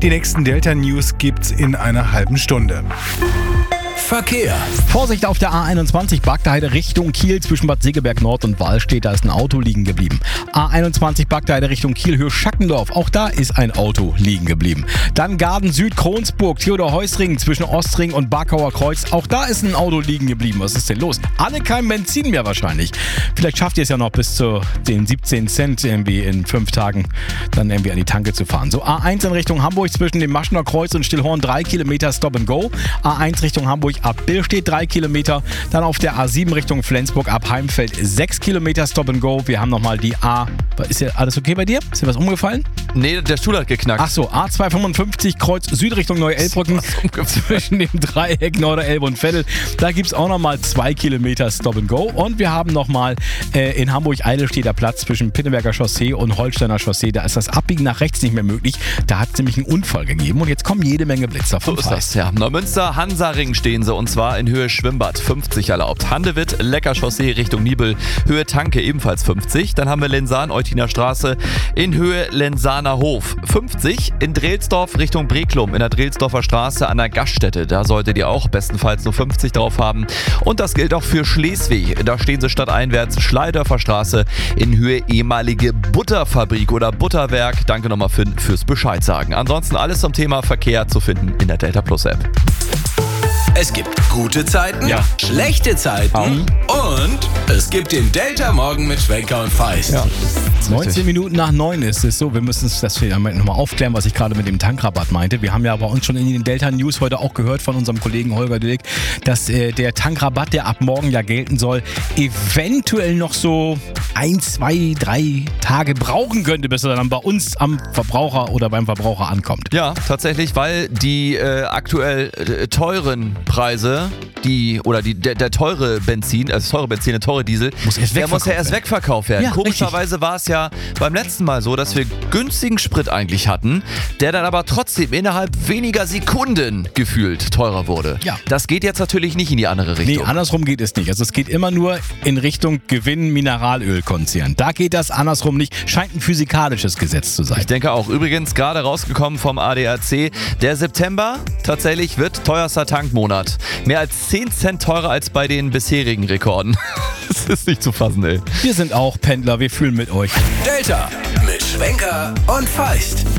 Die nächsten Delta-News gibt's in einer halben Stunde. Verkehr. Vorsicht auf der A21 Bagdaheide Richtung Kiel zwischen Bad Segeberg Nord und Wahlstedt, da ist ein Auto liegen geblieben. A21 Bagdaheide Richtung Kiel Höhe Schackendorf, auch da ist ein Auto liegen geblieben. Dann Garden Süd Kronsburg, Theodor-Heuss-Ring zwischen Ostring und Barkauer Kreuz, auch da ist ein Auto liegen geblieben. Was ist denn los? Alle kein Benzin mehr wahrscheinlich. Vielleicht schafft ihr es ja noch bis zu den 17 Cent irgendwie in 5 Tagen dann irgendwie an die Tanke zu fahren. So A1 in Richtung Hamburg zwischen dem Maschener Kreuz und Stillhorn 3 Kilometer Stop and Go. A1 Richtung Hamburg ab Billstedt 3 Kilometer. Dann auf der A7 Richtung Flensburg ab Heimfeld 6 Kilometer Stop and Go. Wir haben nochmal die A... Ist ja alles okay bei dir? Ist dir was umgefallen? Nee, der Stuhl hat geknackt. Ach so, A255 Kreuz Süd Richtung Neu-Elbrücken zwischen dem Dreieck Norderelbe und Veddel. Da gibt es auch nochmal 2 Kilometer Stop and Go. Und wir haben nochmal in Hamburg-Eidelstedter Platz zwischen Pittenberger Chaussee und Holsteiner Chaussee. Da ist das Abbiegen nach rechts nicht mehr möglich. Da hat es nämlich einen Unfall gegeben. Und jetzt kommen jede Menge Blitzer vom So ist das, ja. Neumünster, Hansaring stehen sie und zwar in Höhe Schwimmbad, 50 erlaubt. Handewitt, Lecker Chaussee Richtung Nibel, Höhe Tanke ebenfalls 50. Dann haben wir Lensan, Eutiner Straße in Höhe Lensaner Hof, 50. In Drelsdorf Richtung Breklum in der Drelsdorfer Straße an der Gaststätte. Da solltet ihr auch bestenfalls nur 50 drauf haben. Und das gilt auch für Schleswig. Da stehen sie stadteinwärts, Schleidörfer Straße in Höhe ehemalige Butterfabrik oder Butterwerk. Danke nochmal fürs Bescheid sagen. Ansonsten alles zum Thema Verkehr zu finden in der Delta Plus App. Es gibt gute Zeiten, Ja. schlechte Zeiten und es gibt den Delta Morgen mit Schwenker und Feist. Ja. 19 Minuten nach 9 ist es so. Wir müssen das nochmal aufklären, was ich gerade mit dem Tankrabatt meinte. Wir haben ja bei uns schon in den Delta News heute auch gehört von unserem Kollegen Holger Dillig, dass der Tankrabatt, der ab morgen ja gelten soll, eventuell noch so 1, 2, 3 Tage brauchen könnte, bis er dann bei uns am Verbraucher oder beim Verbraucher ankommt. Ja, tatsächlich, weil die aktuell teuren Preise, der teure Benzin, also das teure Benzin, der teure Diesel, der muss ja erst wegverkauft werden. Ja, Komischerweise war es ja beim letzten Mal so, dass wir günstigen Sprit eigentlich hatten, der dann aber trotzdem innerhalb weniger Sekunden gefühlt teurer wurde. Ja. Das geht jetzt natürlich nicht in die andere Richtung. Nee, andersrum geht es nicht. Also es geht immer nur in Richtung Gewinn Mineralölkonzern. Da geht das andersrum nicht. Scheint ein physikalisches Gesetz zu sein. Ich denke auch. Übrigens gerade rausgekommen vom ADAC, der September tatsächlich wird teuerster Tankmonat. Mehr als 10 Cent teurer als bei den bisherigen Rekorden. Das ist nicht zu fassen, ey. Wir sind auch Pendler, wir fühlen mit euch. Delta mit Schwenker und Feist.